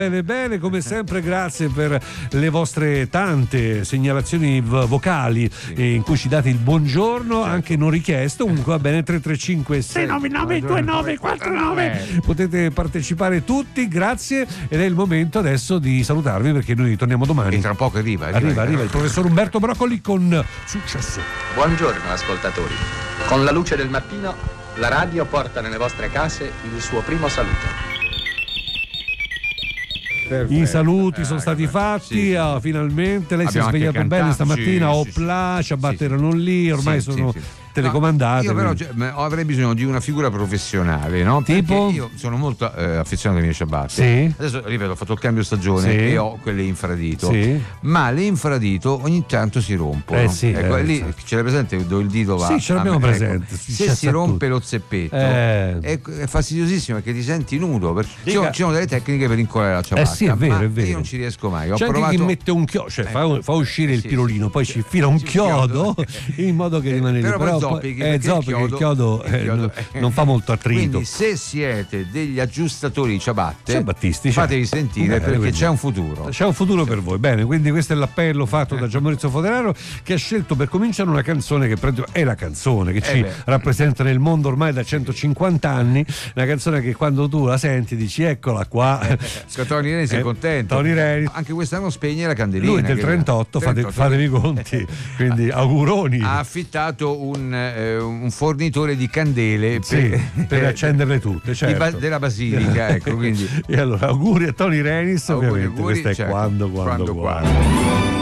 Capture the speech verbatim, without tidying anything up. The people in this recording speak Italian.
Bene, bene, come sempre grazie per le vostre tante segnalazioni v- vocali sì. eh, in cui ci date il buongiorno, certo. anche non richiesto, comunque va bene, tre tre cinque sei nove nove due nove quattro nove. Potete partecipare tutti, grazie, ed è il momento adesso di salutarvi perché noi torniamo domani. E tra poco arriva. Arriva, arriva, arriva il professor Umberto Broccoli con Successo. Buongiorno ascoltatori, con la luce del mattino la radio porta nelle vostre case il suo primo saluto. Perfetto. I saluti eh, sono stati fatti, sì. oh, finalmente lei Abbiamo si è svegliato bene stamattina, sì, opla, sì, ciabatte sì, erano lì, ormai sì, sono sì, sì. telecomandate. No, io però cioè, avrei bisogno di una figura professionale, no? Tipo? Perché io sono molto eh, affezionato alle mie ciabatte. Sì. Adesso ripeto, ho fatto il cambio stagione sì. e ho quelle infradito. Sì. Ma le infradito ogni tanto si rompono. Eh sì, ecco, eh, lì certo. ce l'hai presente dove il dito va? Sì, ce l'abbiamo ecco, presente. Se si rompe tutti. Lo zeppetto eh. è, è fastidiosissimo perché ti senti nudo. Perché ci sono, ci sono delle tecniche per incollare la ciabatta. Eh sì, è vero, ma è vero. Io non ci riesco mai. Ho C'è provato... anche chi mette un chiodo, cioè fa, fa uscire il sì, pirolino, sì, poi sì, ci fila un sì, chiodo chiodo. in modo che rimane lì. Però, Però poi poi, zoppichi, eh, perché zoppichi, il chiodo, il eh, chiodo non, eh. non fa molto attrito. Quindi se siete degli aggiustatori di ciabatte, ciabattisti, fatevi certo. sentire Bene, perché quindi c'è un futuro. C'è un futuro per voi. Bene, quindi questo è l'appello fatto da Gian Maurizio Foderaro, che ha scelto per cominciare una canzone che è la canzone che eh ci beh. rappresenta nel mondo ormai da centocinquanta anni, una canzone che quando tu la senti dici eccola qua. Eh, Tony Reni sei eh, contento. Tony Reni. Anche quest'anno spegne la candelina. Lui è del trentotto, fate, fatevi conti, quindi auguroni. Ha affittato un, eh, un fornitore di candele sì, per, per accenderle tutte, certo. Ba- della Basilica, ecco, quindi. E allora auguri a Tony Renis, Auguri, ovviamente, auguri, questo è certo. quando, quando, quando. quando. quando.